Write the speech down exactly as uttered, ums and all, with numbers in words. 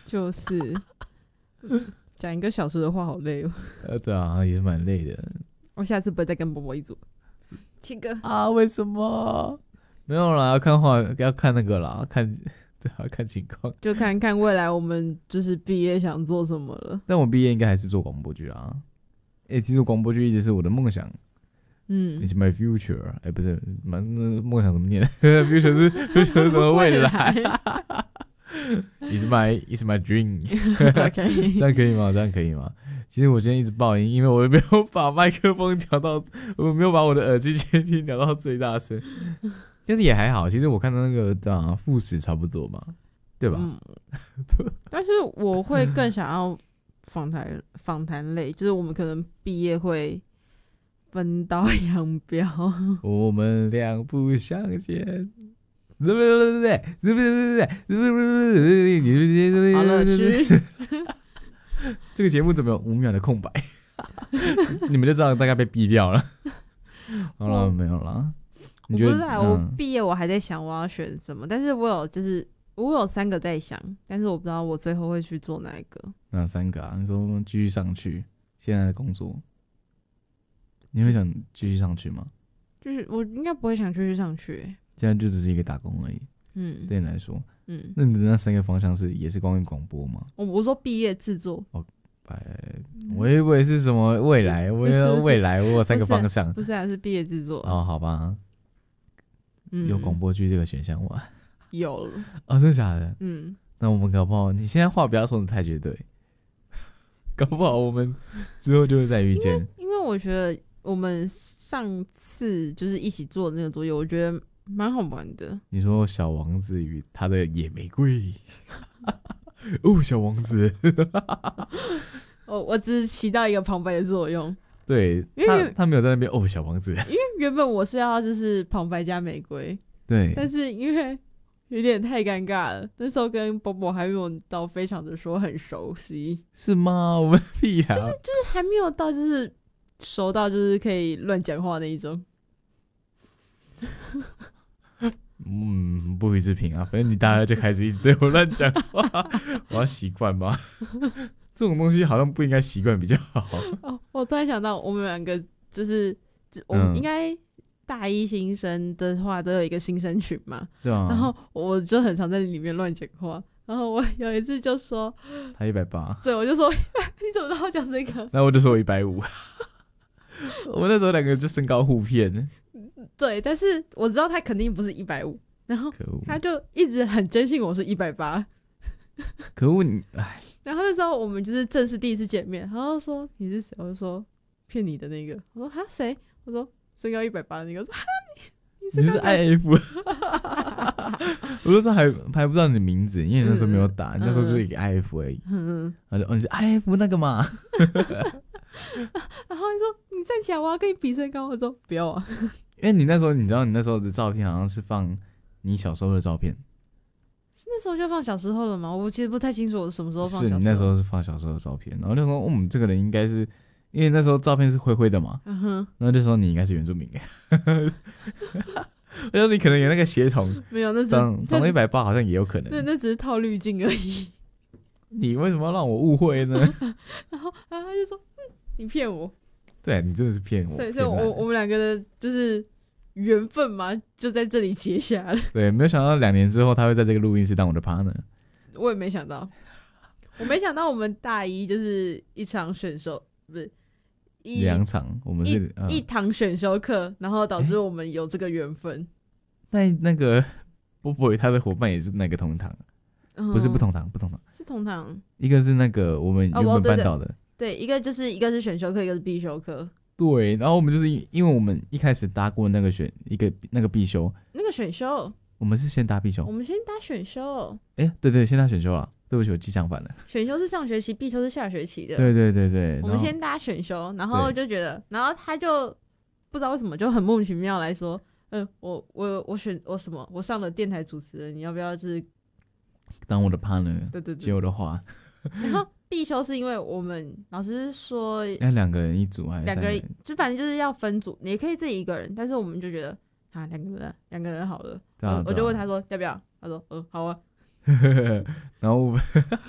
就是讲一个小时的话好累哦。 呃，对啊，也是蛮累的。 我下次不会再跟波波一组。七哥啊，为什么？没有啦，要看话，要看那个啦，看对啊，看情况， 就看看未来我们就是毕业想做什么了。 但我毕业应该还是做广播剧啊。哎、欸，其实广播剧一直是我的梦想。 嗯 ，It's my future。哎、欸，不是，梦梦想怎么念？future 是 future 是什么未来？It's my It's my dream。OK， 这样可以吗？这样可以吗？其实我今天一直爆音，因为我没有把麦克风调到，我没有把我的耳机监听调到最大声。但是也还好，其实我看到那个啊副食差不多嘛，对吧？嗯、 但是我会更想要访谈访谈类，就是我们可能毕业会分道扬镳。 我们两不相见。对不对？对不对？对不对？对不对？ 好了，去。 这个节目怎么有五秒的空白？你们就知道大概被逼掉了。好了，没有了。 我不知道，我毕业我还在想我要选什么，但是我有就是我有三个在想，但是我不知道我最后会去做哪一个。 哪三个啊？你说继续上去现在的工作，你会想继续上去吗？ 就是我应该不会想继续上去、欸， 现在就只是一个打工而已。嗯，对你来说，嗯，那你的那三个方向是也是关于广播吗？ 我我说毕业制作。哦， 哎，我以为是什么未来，我以为未来我有三个方向。 不是啊，是毕业制作。 哦，好吧。嗯、有广播剧这个选项吗？ 有了。 哦，真的假的？嗯。那我们搞不好，你现在话不要说的太绝对，搞不好我们之后就会再遇见。 因为, 因为我觉得我们上次就是一起做的那个作业，我觉得蛮好玩的。 你说小王子与他的野玫瑰。哦，小王子。 哦，我只是起到一个旁白的作用。 对，他他没有在那边哦，小王子。 因为原本我是要就是旁白加玫瑰， 对， 但是因为有点太尴尬了，那时候跟波波还没有到非常的说很熟悉。 是吗？我们屁啊， 就是就是还没有到就是熟到就是可以乱讲话那一种。 嗯，不予置评啊，反正你大家就开始一直对我乱讲话，我要习惯吗？这种东西好像不应该习惯比较好。 哦，我突然想到，我们两个就是，就我们应该大一新生的话都有一个新生群嘛， 对啊。 然后我就很常在里面乱讲话，然后我有一次就说他一百八， 对，我就说你怎么知道我讲这个？ 那我就说我一百五。我们那时候两个就身高互骗。 对，但是我知道他肯定不是一百五，然后他就一直很坚信我是一百八。 可恶你，哎。 然后那时候我们就是正式第一次见面，然后说你是谁？我就说骗你的那个。我说哈谁？我说身高一百八的那个。我说哈你你是你是 I F。我那时候还还不知道你的名字，因为你那时候没有打，嗯、你那时候就是一个 I F 而已。嗯，然后就哦你是 I F 那个嘛。 然后你说你站起来，我要跟你比身高。我说不要啊， 因为你那时候你知道你那时候的照片好像是放你小时候的照片。 那时候就放小时候了吗？我其实不太清楚我什么时候放小时候。 是你那时候是放小时候的照片，然后就说我们、嗯、这个人应该是因为那时候照片是灰灰的嘛，嗯哼，然后就说你应该是原住民。我说你可能有那个血统， 没有，那长长了一百八好像也有可能。 那那只是套滤镜而已。 你为什么要让我误会呢？ 然后然后他就说、嗯、你骗我。 对，你真的是骗我。 所以所以我我们两个的就是缘分嘛，就在这里结下了。 对，没有想到两年之后他会在这个录音室当我的 partner。 我也没想到，我没想到我们大一就是一场选修，不是一两场，我们是一、嗯、一堂选修课，然后导致我们有这个缘分。 那那个波波他的伙伴也是那个同堂，嗯、不是不同堂，不同堂是同堂， 一个是那个我们原本班导的。哦对，一个就是一个是选修课，一个是必修课。 对，然后我们就是因为我们一开始搭过那个选一个那个必修， 那个选修， 我们是先搭必修， 我们先搭选修。 哎、欸，对对，先搭选修了，对不起，我记相反了。 选修是上学期，必修是下学期的。 对对对对， 我们先搭选修，然后就觉得，然后他就不知道为什么就很莫名其妙来说，嗯、呃，我我我选我什么，我上了电台主持人，你要不要就是当我的 partner？ 对对对， 接我的话。 然后必修是因为我们老师说要两个人一组还是两个人，就反正就是要分组，你也可以自己一个人，但是我们就觉得啊两个人两个人好了， 对啊， 我就问他说要不要，他说嗯好啊， 然后